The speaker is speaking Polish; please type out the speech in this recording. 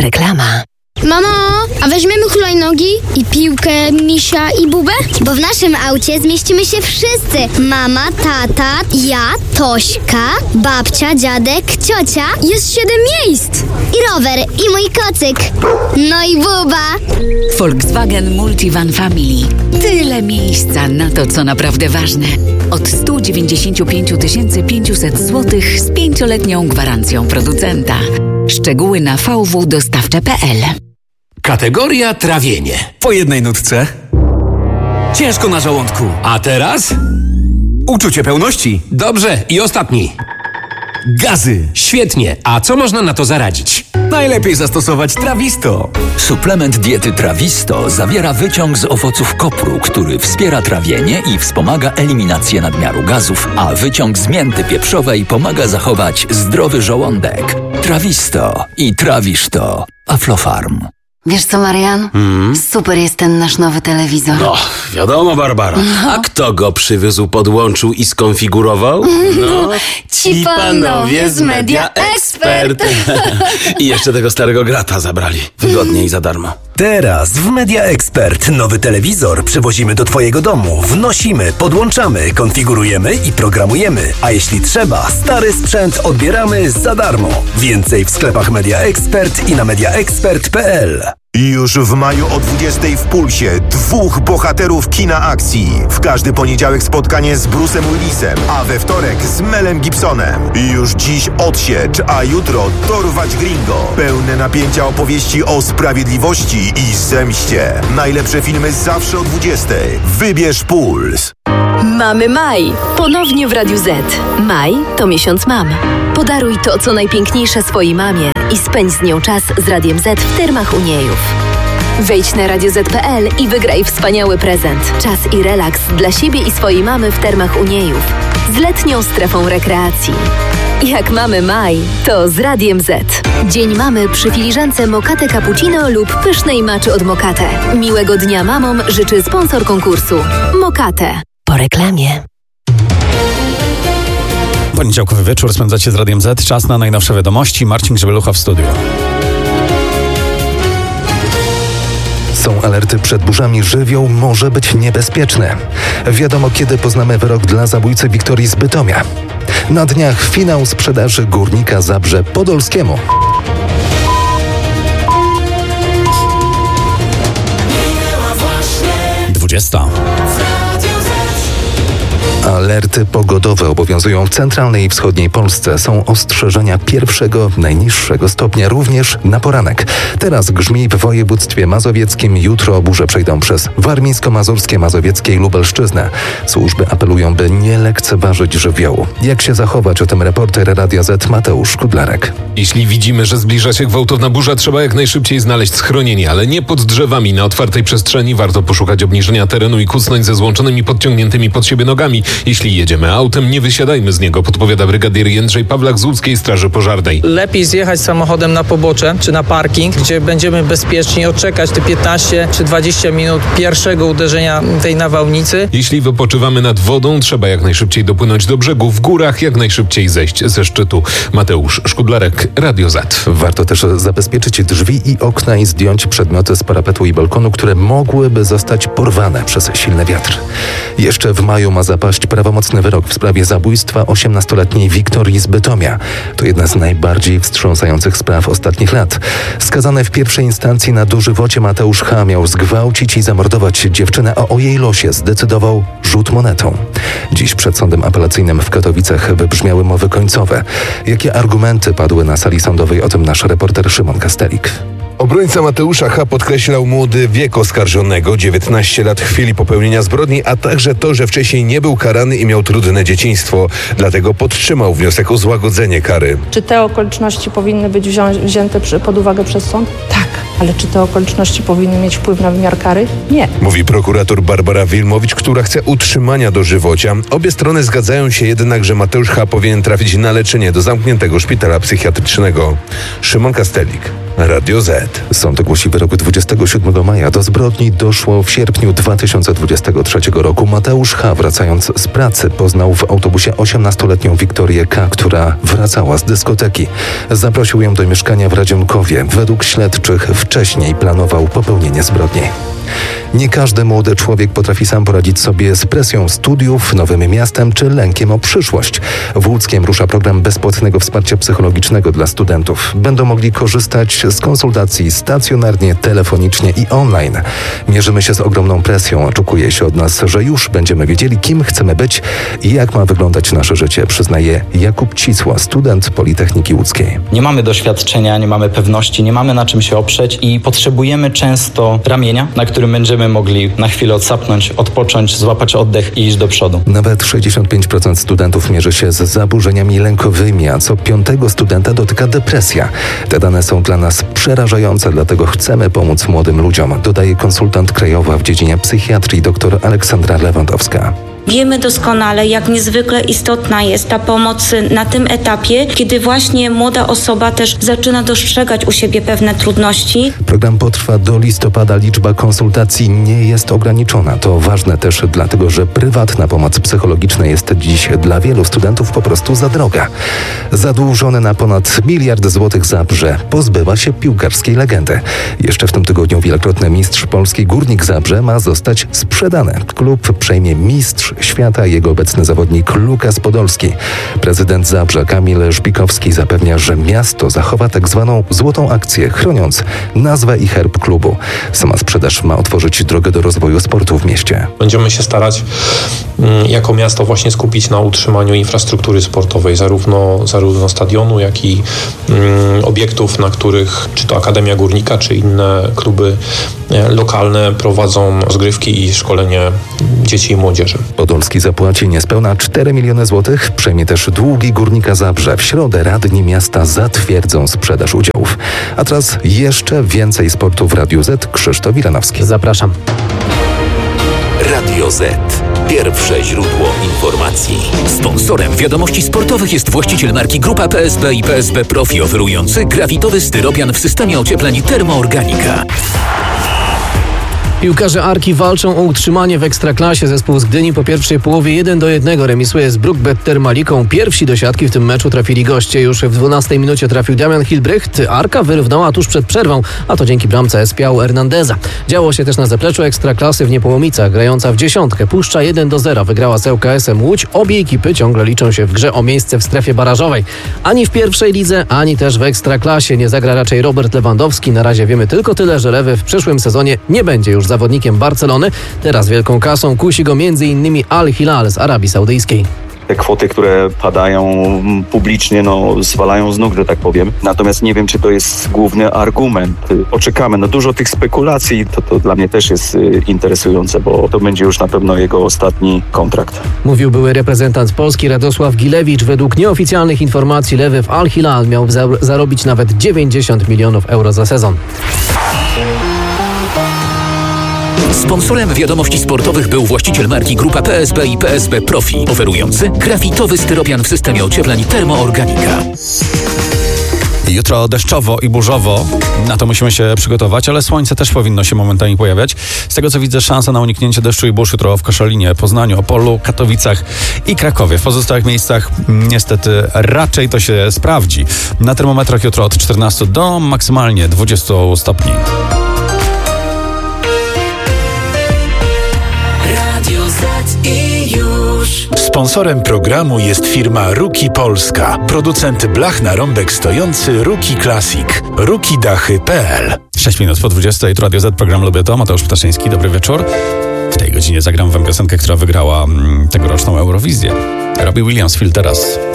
Reklama. Mamo, a weźmiemy hulajnogi i piłkę, misia i bubę? Bo w naszym aucie zmieścimy się wszyscy. Mama, tata, ja, Tośka, babcia, dziadek, ciocia. Jest 7 miejsc. I rower, i mój kocyk. No i buba. Volkswagen Multivan Family. Tyle miejsca na to, co naprawdę ważne. Od 195 500 zł z 5-letnią gwarancją producenta. Szczegóły na vwdostawcze.pl. Kategoria trawienie. Po jednej nutce. Ciężko na żołądku. A teraz? Uczucie pełności. Dobrze, i ostatni. Gazy. Świetnie, a co można na to zaradzić? Najlepiej zastosować Trawisto. Suplement diety Trawisto zawiera wyciąg z owoców kopru, który wspiera trawienie i wspomaga eliminację nadmiaru gazów, a wyciąg z mięty pieprzowej pomaga zachować zdrowy żołądek. Trawisto i trawisz to. Aflofarm. Wiesz co, Marian? Super jest ten nasz nowy telewizor. No, wiadomo, Barbara. A kto go przywiózł, podłączył i skonfigurował? No, ci panowie z Media Expert. I jeszcze tego starego grata zabrali. Wygodnie i za darmo. Teraz w Media Expert nowy telewizor przywozimy do Twojego domu, wnosimy, podłączamy, konfigurujemy i programujemy. A jeśli trzeba, stary sprzęt odbieramy za darmo. Więcej w sklepach Media Expert i na mediaexpert.pl. Już w maju o 20:00 w Pulsie 2 bohaterów kina akcji. W każdy poniedziałek spotkanie z Bruce'em Willisem, a we wtorek z Melem Gibsonem. Już dziś odsiecz, a jutro dorwać Gringo. Pełne napięcia opowieści o sprawiedliwości i zemście. Najlepsze filmy zawsze o 20:00. Wybierz Puls. Mamy maj. Ponownie w Radiu Z. Maj to miesiąc mam. Podaruj to, co najpiękniejsze swojej mamie i spędź z nią czas z Radiem Z w termach u Niejów. Wejdź na radioz.pl i wygraj wspaniały prezent. Czas i relaks dla siebie i swojej mamy w termach u Niejów. Z letnią strefą rekreacji. Jak mamy maj, to z Radiem Z. Dzień mamy przy filiżance Mokate Cappuccino lub pysznej maczy od Mokate. Miłego dnia mamom życzy sponsor konkursu Mokate. Po reklamie. Poniedziałkowy wieczór spędzacie z Radiem Z. Czas na najnowsze wiadomości. Marcin Grzebelucha w studiu. Są alerty przed burzami. Żywioł może być niebezpieczny. Wiadomo, kiedy poznamy wyrok dla zabójcy Wiktorii z Bytomia. Na dniach finał sprzedaży Górnika Zabrze Podolskiemu. Alerty pogodowe obowiązują w centralnej i wschodniej Polsce. Są ostrzeżenia pierwszego, najniższego stopnia również na poranek. Teraz grzmi w województwie mazowieckim. Jutro burze przejdą przez warmińsko-mazurskie, mazowieckie i Lubelszczyznę. Służby apelują, by nie lekceważyć żywiołu. Jak się zachować? O tym reporter Radia Z Mateusz Kudlarek. Jeśli widzimy, że zbliża się gwałtowna burza, trzeba jak najszybciej znaleźć schronienie, ale nie pod drzewami, na otwartej przestrzeni. Warto poszukać obniżenia terenu i kucnąć ze złączonymi, podciągniętymi pod siebie nogami. Jeśli jedziemy autem, nie wysiadajmy z niego, podpowiada brygadier Jędrzej Pawlak z Łódzkiej Straży Pożarnej. Lepiej zjechać samochodem na pobocze czy na parking, gdzie będziemy bezpieczni odczekać te 15 czy 20 minut pierwszego uderzenia tej nawałnicy. Jeśli wypoczywamy nad wodą, trzeba jak najszybciej dopłynąć do brzegu, w górach jak najszybciej zejść ze szczytu. Mateusz Szkudlarek, Radio Z. Warto też zabezpieczyć drzwi i okna i zdjąć przedmioty z parapetu i balkonu, które mogłyby zostać porwane przez silny wiatr. Jeszcze w maju ma zapaść prawomocny wyrok w sprawie zabójstwa 18-letniej Wiktorii z Bytomia. To jedna z najbardziej wstrząsających spraw ostatnich lat. Skazany w pierwszej instancji na dożywocie Mateusz H. miał zgwałcić i zamordować dziewczynę, a o jej losie zdecydował rzut monetą. Dziś przed sądem apelacyjnym w Katowicach wybrzmiały mowy końcowe. Jakie argumenty padły na sali sądowej? O tym nasz reporter Szymon Kastelik. Obrońca Mateusza H. podkreślał młody wiek oskarżonego, 19 lat w chwili popełnienia zbrodni, a także to, że wcześniej nie był karany i miał trudne dzieciństwo. Dlatego podtrzymał wniosek o złagodzenie kary. Czy te okoliczności powinny być wzięte pod uwagę przez sąd? Tak. Ale czy te okoliczności powinny mieć wpływ na wymiar kary? Nie. Mówi prokurator Barbara Wilmowicz, która chce utrzymania dożywocia. Obie strony zgadzają się jednak, że Mateusz H. powinien trafić na leczenie do zamkniętego szpitala psychiatrycznego. Szymon Kastelik. Radio Z. Sąd ogłosi wyrok 27 maja. Do zbrodni doszło w sierpniu 2023 roku. Mateusz H., wracając z pracy, poznał w autobusie 18-letnią Wiktorię K., która wracała z dyskoteki. Zaprosił ją do mieszkania w Radzionkowie. Według śledczych wcześniej planował popełnienie zbrodni. Nie każdy młody człowiek potrafi sam poradzić sobie z presją studiów, nowym miastem czy lękiem o przyszłość. W Łódzkiem rusza program bezpłatnego wsparcia psychologicznego dla studentów. Będą mogli korzystać z konsultacji stacjonarnie, telefonicznie i online. Mierzymy się z ogromną presją. Oczekuje się od nas, że już będziemy wiedzieli, kim chcemy być i jak ma wyglądać nasze życie, przyznaje Jakub Cisła, student Politechniki Łódzkiej. Nie mamy doświadczenia, nie mamy pewności, nie mamy na czym się oprzeć i potrzebujemy często ramienia, na którym będziemy mogli na chwilę odsapnąć, odpocząć, złapać oddech i iść do przodu. Nawet 65% studentów mierzy się z zaburzeniami lękowymi, a co 5. studenta dotyka depresja. Te dane są dla nas przerażające, dlatego chcemy pomóc młodym ludziom, dodaje konsultant krajowa w dziedzinie psychiatrii dr Aleksandra Lewandowska. Wiemy doskonale, jak niezwykle istotna jest ta pomoc na tym etapie, kiedy właśnie młoda osoba też zaczyna dostrzegać u siebie pewne trudności. Program potrwa do listopada. Liczba konsultacji nie jest ograniczona. To ważne też dlatego, że prywatna pomoc psychologiczna jest dziś dla wielu studentów po prostu za droga. Zadłużony na ponad 1 miliard złotych Zabrze pozbywa się piłkarskiej legendy. Jeszcze w tym tygodniu wielokrotny mistrz Polski Górnik Zabrze ma zostać sprzedany. Klub przejmie mistrz świata, jego obecny zawodnik Lukas Podolski. Prezydent Zabrza Kamil Żbikowski zapewnia, że miasto zachowa tak zwaną złotą akcję, chroniąc nazwę i herb klubu. Sama sprzedaż ma otworzyć drogę do rozwoju sportu w mieście. Będziemy się starać jako miasto właśnie skupić na utrzymaniu infrastruktury sportowej, zarówno stadionu, jak i obiektów, na których czy to Akademia Górnika, czy inne kluby lokalne prowadzą rozgrywki i szkolenie dzieci i młodzieży. Podolski zapłaci niespełna 4 miliony złotych, przejmie też długi Górnika Zabrze. W środę radni miasta zatwierdzą sprzedaż udziałów. A teraz jeszcze więcej sportu w Radiu Z. Krzysztof Wilanowski. Zapraszam. Radio Z. Pierwsze źródło informacji. Sponsorem wiadomości sportowych jest właściciel marki Grupa PSB i PSB Profi, oferujący grafitowy styropian w systemie ociepleń Termoorganika. Piłkarze Arki walczą o utrzymanie w Ekstraklasie. Zespół z Gdyni po pierwszej połowie 1-1 remisuje z Brookbet Termaliką. Pierwsi do siatki w tym meczu trafili goście. Już w 12 minucie trafił Damian Hilbrecht. Arka wyrównała tuż przed przerwą, a to dzięki bramce Espiał Hernandeza. Działo się też na zapleczu Ekstraklasy w Niepołomicach. Grająca w dziesiątkę Puszcza 1-0 wygrała z ŁKS-em Łódź. Obie ekipy ciągle liczą się w grze o miejsce w strefie barażowej. Ani w pierwszej lidze, ani też w Ekstraklasie nie zagra raczej Robert Lewandowski. Na razie wiemy tylko tyle, że Lewy w przyszłym sezonie nie będzie już zawodnikiem Barcelony. Teraz wielką kasą kusi go m.in. Al Hilal z Arabii Saudyjskiej. Te kwoty, które padają publicznie, zwalają z nóg, że tak powiem. Natomiast nie wiem, czy to jest główny argument. Poczekamy. Dużo tych spekulacji, to dla mnie też jest interesujące, bo to będzie już na pewno jego ostatni kontrakt. Mówił były reprezentant Polski Radosław Gilewicz. Według nieoficjalnych informacji Lewy w Al Hilal miał zarobić nawet 90 milionów euro za sezon. Sponsorem wiadomości sportowych był właściciel marki Grupa PSB i PSB Profi, oferujący grafitowy styropian w systemie ociepleń Termoorganika. Jutro deszczowo i burzowo, na to musimy się przygotować, ale słońce też powinno się momentami pojawiać. Z tego co widzę, szansa na uniknięcie deszczu i burz jutro w Koszalinie, Poznaniu, Opolu, Katowicach i Krakowie. W pozostałych miejscach niestety raczej to się sprawdzi. Na termometrach jutro od 14 do maksymalnie 20 stopni. Sponsorem programu jest firma Ruki Polska, producent blach na rąbek stojący Ruki Classic, rukidachy.pl. 6 minut po 20, to Radio Z, program Lubię To, Mateusz Ptaszyński, dobry wieczór. W tej godzinie zagram wam piosenkę, która wygrała tegoroczną Eurowizję. Robbie Williams, Feel teraz.